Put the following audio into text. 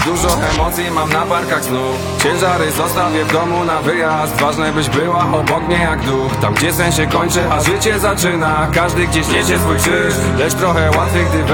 Dużo emocji mam na barkach znów. Ciężary zostawię w domu na wyjazd. Ważne byś była obok mnie jak duch. Tam gdzie sen się kończy, a życie zaczyna. Każdy gdzieś niesie swój krzyż, lecz trochę łatwiej, gdy